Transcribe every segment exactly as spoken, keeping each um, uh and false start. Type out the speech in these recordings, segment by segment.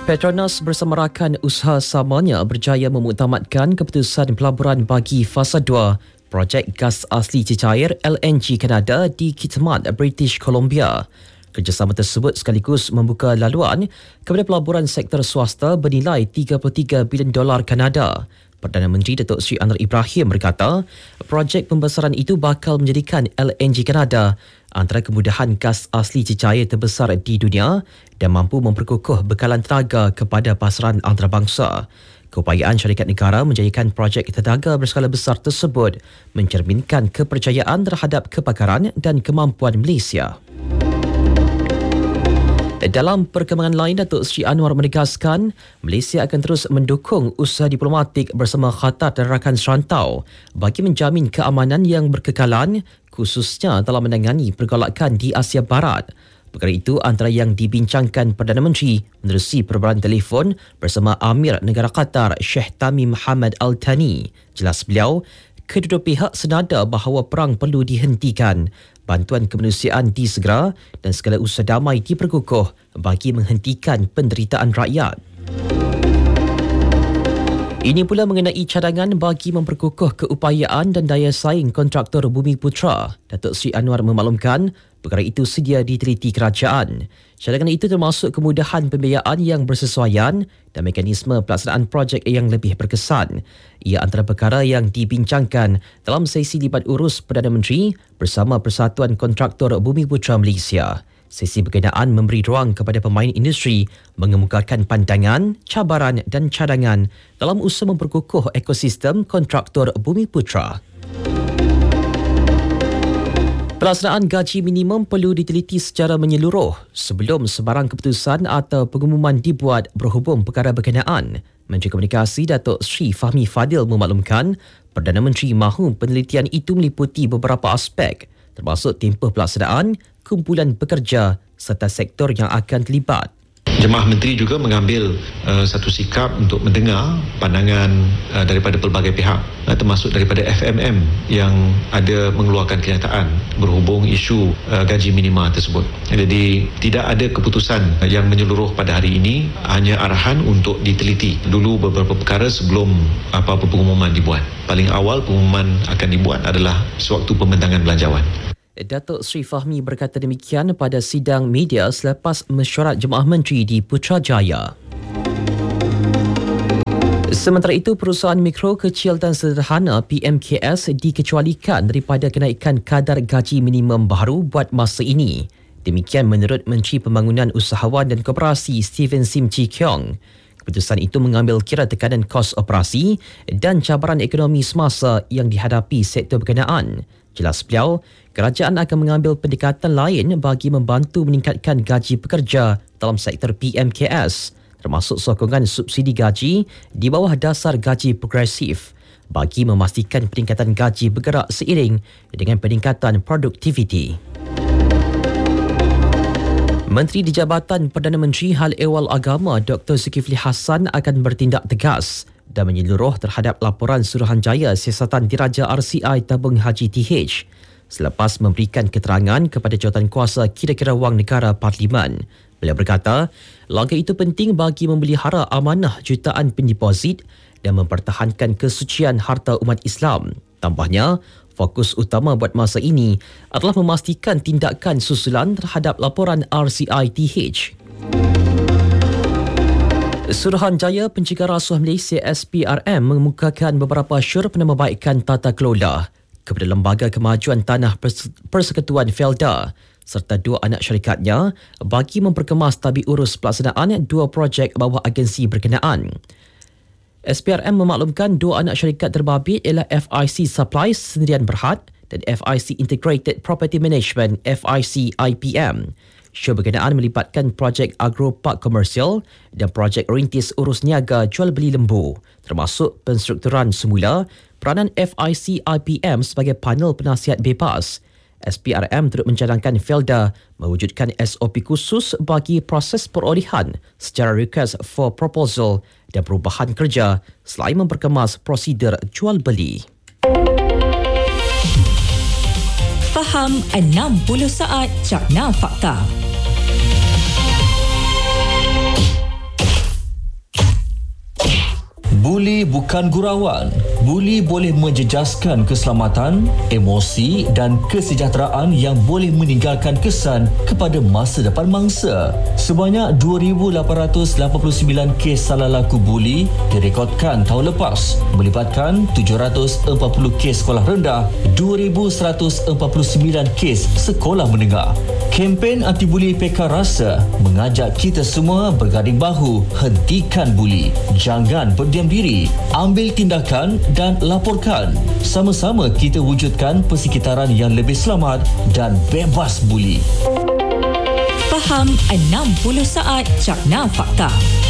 Petronas bersama rakan usaha samanya berjaya memuktamadkan keputusan pelaburan bagi fasa dua projek gas asli cecair L N G Kanada di khidmat British Columbia. Kerjasama tersebut sekaligus membuka laluan kepada pelaburan sektor swasta bernilai tiga puluh tiga bilion dolar Kanada. Perdana Menteri Datuk Seri Anwar Ibrahim berkata, projek pembesaran itu bakal menjadikan L N G Kanada antara kemudahan gas asli cecair terbesar di dunia dan mampu memperkukuh bekalan tenaga kepada pasaran antarabangsa. Keupayaan syarikat negara menjadikan projek tenaga berskala besar tersebut mencerminkan kepercayaan terhadap kepakaran dan kemampuan Malaysia. Dalam perkembangan lain, Datuk Seri Anwar menegaskan Malaysia akan terus mendukung usaha diplomatik bersama Qatar dan rakan serantau bagi menjamin keamanan yang berkekalan khususnya dalam menangani pergolakan di Asia Barat. Perkara itu antara yang dibincangkan Perdana Menteri menerusi perbualan telefon bersama Amir Negara Qatar Sheikh Tamim Hamad Al Thani. Jelas beliau, kedua pihak senada bahawa perang perlu dihentikan, bantuan kemanusiaan disegera dan segala usaha damai diperkukuh bagi menghentikan penderitaan rakyat. Ini pula mengenai cadangan bagi memperkukuh keupayaan dan daya saing kontraktor Bumi Putra. Datuk Seri Anwar memaklumkan perkara itu sedia diteliti kerajaan. Cadangan itu termasuk kemudahan pembiayaan yang bersesuaian dan mekanisme pelaksanaan projek yang lebih berkesan. Ia antara perkara yang dibincangkan dalam sesi libat urus Perdana Menteri bersama Persatuan Kontraktor Bumi Putra Malaysia. Sesi berkenaan memberi ruang kepada pemain industri mengemukakan pandangan, cabaran dan cadangan dalam usaha memperkukuh ekosistem kontraktor Bumi Putra. Pelaksanaan gaji minimum perlu diteliti secara menyeluruh sebelum sebarang keputusan atau pengumuman dibuat berhubung perkara berkenaan. Menteri Komunikasi Datuk Sri Fahmi Fadil memaklumkan Perdana Menteri mahu penelitian itu meliputi beberapa aspek termasuk tempoh pelaksanaan, kumpulan pekerja serta sektor yang akan terlibat. Jemaah Menteri juga mengambil uh, satu sikap untuk mendengar pandangan uh, daripada pelbagai pihak, uh, termasuk daripada F M M yang ada mengeluarkan kenyataan berhubung isu uh, gaji minima tersebut. Jadi tidak ada keputusan yang menyeluruh pada hari ini, hanya arahan untuk diteliti dulu beberapa perkara sebelum apa-apa pengumuman dibuat. Paling awal pengumuman akan dibuat adalah sewaktu pembentangan belanjawan. Datuk Seri Fahmi berkata demikian pada sidang media selepas mesyuarat Jemaah Menteri di Putrajaya. Sementara itu, perusahaan mikro, kecil dan sederhana P M K S dikecualikan daripada kenaikan kadar gaji minimum baru buat masa ini. Demikian menurut Menteri Pembangunan Usahawan dan Koperasi Stephen Sim Chee Kiong. Keputusan itu mengambil kira tekanan kos operasi dan cabaran ekonomi semasa yang dihadapi sektor berkenaan. Jelas beliau, kerajaan akan mengambil pendekatan lain bagi membantu meningkatkan gaji pekerja dalam sektor P M K S, termasuk sokongan subsidi gaji di bawah dasar gaji progresif bagi memastikan peningkatan gaji bergerak seiring dengan peningkatan produktiviti. Menteri di Jabatan Perdana Menteri Hal Ehwal Agama Doktor Zulkifli Hassan akan bertindak tegas dan menyeluruh terhadap laporan Suruhanjaya Siasatan Diraja R C I Tabung Haji T H selepas memberikan keterangan kepada jawatankuasa Kira-kira Wang Negara Parlimen. Beliau berkata, langkah itu penting bagi memelihara amanah jutaan pendeposit dan mempertahankan kesucian harta umat Islam. Tambahnya, fokus utama buat masa ini adalah memastikan tindakan susulan terhadap laporan R C I T H. Suruhanjaya Pencegah Rasuah Malaysia S P R M mengemukakan beberapa syur penambahbaikan tata kelola kepada Lembaga Kemajuan Tanah Persekutuan Felda serta dua anak syarikatnya bagi memperkemas tabik urus pelaksanaan dua projek bawah agensi berkenaan. S P R M memaklumkan dua anak syarikat terbabit ialah F I C Supplies Sendirian Berhad dan F I C Integrated Property Management F I C I P M. Syur berkenaan melibatkan projek agro park komersial dan projek rintis urus niaga jual beli lembu, termasuk penstrukturan semula peranan F I C I P M sebagai panel penasihat bebas. S P R M turut mencadangkan Felda mewujudkan S O P khusus bagi proses perolehan secara request for proposal dan perubahan kerja selain memperkemas prosedur jual beli. Faham enam puluh saat Cakna Fakta. Buli bukan gurauan. Buli boleh menjejaskan keselamatan, emosi dan kesejahteraan yang boleh meninggalkan kesan kepada masa depan mangsa. Sebanyak dua ribu lapan ratus lapan puluh sembilan kes salah laku buli direkodkan tahun lepas, melibatkan tujuh ratus empat puluh kes sekolah rendah, dua ribu seratus empat puluh sembilan kes sekolah menengah. Kempen anti-buli P K Rasa mengajak kita semua berganding bahu, hentikan buli. Jangan berdiam diri, ambil tindakan dan laporkan. Sama-sama kita wujudkan persekitaran yang lebih selamat dan bebas buli. Faham enam puluh saat Cakna Fakta.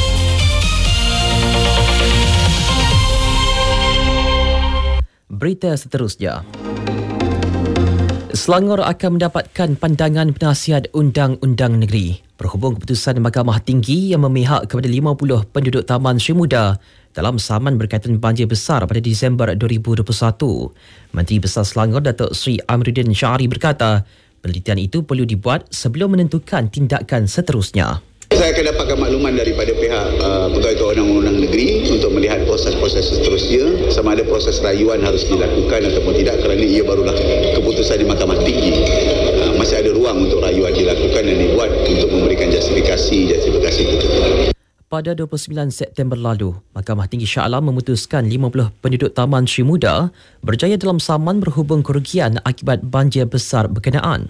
Berita seterusnya. Selangor akan mendapatkan pandangan penasihat Undang-Undang Negeri berhubung keputusan Mahkamah Tinggi yang memihak kepada lima puluh penduduk Taman Sri Muda dalam saman berkaitan banjir besar pada Disember dua ribu dua puluh satu. Menteri Besar Selangor Datuk Seri Amiruddin Syahri berkata, penelitian itu perlu dibuat sebelum menentukan tindakan seterusnya. Saya akan dapatkan makluman daripada pihak uh, Pegawai Undang-Undang Negeri untuk melihat proses-proses seterusnya, sama ada proses rayuan harus dilakukan ataupun tidak, kerana ia barulah keputusan di Mahkamah Tinggi. Uh, masih ada ruang untuk rayuan dilakukan dan dibuat untuk memberikan justifikasi justifikasi itu. Pada dua puluh sembilan September lalu, Mahkamah Tinggi Shah Alam memutuskan lima puluh penduduk Taman Sri Muda berjaya dalam saman berhubung kerugian akibat banjir besar berkenaan.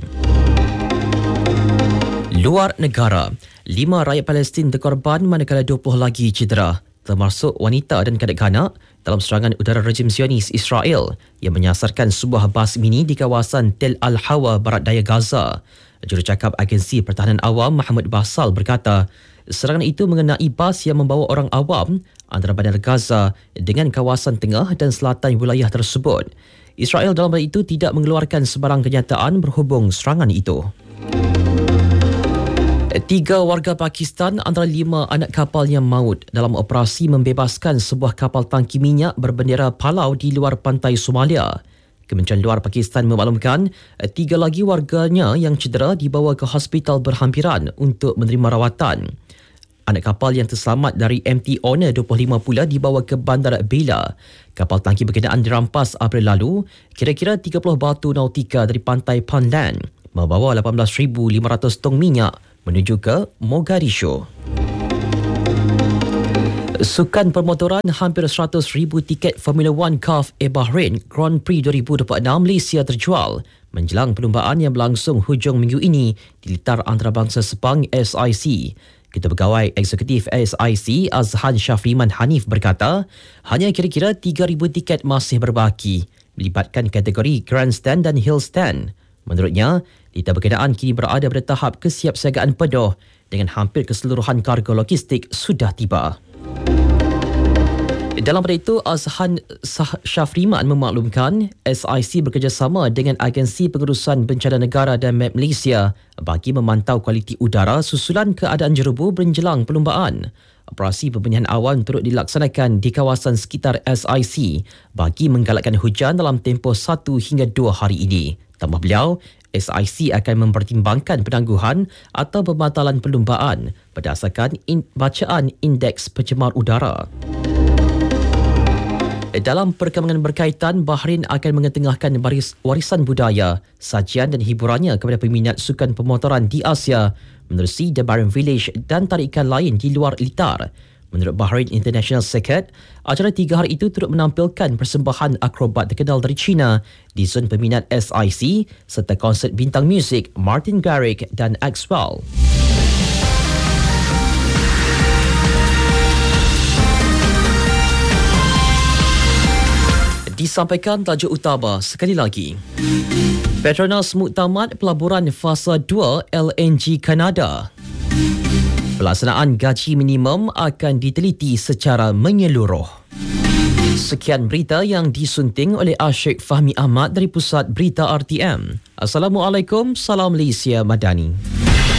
Luar negara, lima rakyat Palestin terkorban manakala dua puluh lagi cedera, termasuk wanita dan kanak-kanak dalam serangan udara rejim Zionis Israel yang menyasarkan sebuah bas mini di kawasan Tel Al-Hawa, barat daya Gaza. Jurucakap Agensi Pertahanan Awam Muhammad Basal berkata, serangan itu mengenai bas yang membawa orang awam antara bandar Gaza dengan kawasan tengah dan selatan wilayah tersebut. Israel dalam hal itu tidak mengeluarkan sebarang kenyataan berhubung serangan itu. Tiga warga Pakistan antara lima anak kapal yang maut dalam operasi membebaskan sebuah kapal tangki minyak berbendera Palau di luar pantai Somalia. Kementerian Luar Pakistan memaklumkan tiga lagi warganya yang cedera dibawa ke hospital berhampiran untuk menerima rawatan. Anak kapal yang terselamat dari M T Honor dua puluh lima pula dibawa ke Bandar Bela. Kapal tangki berkenaan dirampas April lalu, kira-kira tiga puluh batu nautika dari pantai Pandan, membawa lapan belas ribu lima ratus tong minyak menuju ke Mogadishu. Sukan permotoran, hampir seratus ribu tiket Formula One C A F e Bahrain Grand Prix dua ribu dua puluh enam Malaysia terjual menjelang perlumbaan yang berlangsung hujung minggu ini di litar antarabangsa Sepang S I C. Ketua Pegawai Eksekutif S I C Azhan Syafriman Hanif berkata, hanya kira-kira tiga ribu tiket masih berbaki, melibatkan kategori Grandstand dan Hillstand. Menurutnya, litar berkenaan kini berada pada tahap kesiapsiagaan penuh dengan hampir keseluruhan kargo logistik sudah tiba. Dalam pada itu, Azhan Syafriman memaklumkan S I C bekerjasama dengan Agensi Pengurusan Bencana Negara dan Map Malaysia bagi memantau kualiti udara susulan keadaan jerubu menjelang perlumbaan. Operasi pembenyahan awan turut dilaksanakan di kawasan sekitar S I C bagi menggalakkan hujan dalam tempoh satu hingga dua hari ini. Tambah beliau, S I C akan mempertimbangkan penangguhan atau pembatalan perlumbaan berdasarkan in, bacaan Indeks Pencemar Udara. Dalam perkembangan berkaitan, Bahrain akan mengetengahkan baris, warisan budaya, sajian dan hiburannya kepada peminat sukan pemotoran di Asia menerusi The Bahrain Village dan tarikan lain di luar litar. Menurut Bahrain International Circuit, acara tiga hari itu turut menampilkan persembahan akrobat terkenal dari China di zon peminat S I C serta konsert bintang muzik Martin Garrix dan Axwell. Disampaikan tajuk utama sekali lagi. Petronas muktamad pelaburan fasa dua L N G Kanada. Pelaksanaan gaji minimum akan diteliti secara menyeluruh. Sekian berita yang disunting oleh Asyik Fahmi Ahmad dari Pusat Berita R T M. Assalamualaikum, salam Malaysia Madani.